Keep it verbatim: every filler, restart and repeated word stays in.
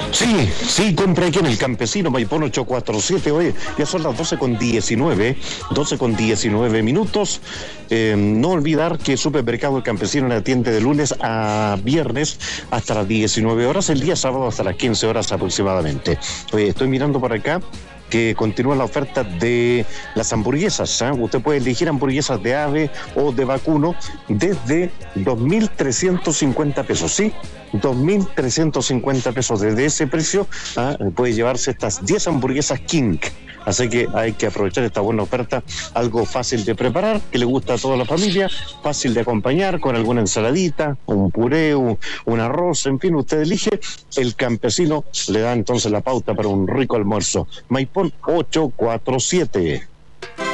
Sí, sí, compra aquí en el Campesino, Maipón ocho cuatro siete. Oye, ya son las doce con diecinueve, doce con diecinueve minutos. Eh, no olvidar que Supermercado El Campesino le atiende de lunes a viernes hasta las diecinueve horas, el día sábado hasta las quince horas aproximadamente. Oye, estoy mirando por acá que continúa la oferta de las hamburguesas, ¿eh? Usted puede elegir hamburguesas de ave o de vacuno desde dos mil trescientos cincuenta pesos, ¿sí? dos mil trescientos cincuenta pesos. Desde ese precio, ¿eh? Puede llevarse estas diez hamburguesas King. Así que hay que aprovechar esta buena oferta, algo fácil de preparar, que le gusta a toda la familia, fácil de acompañar con alguna ensaladita, un puré, un, un arroz, en fin, usted elige. El Campesino le da entonces la pauta para un rico almuerzo. Maipón ocho cuatro siete.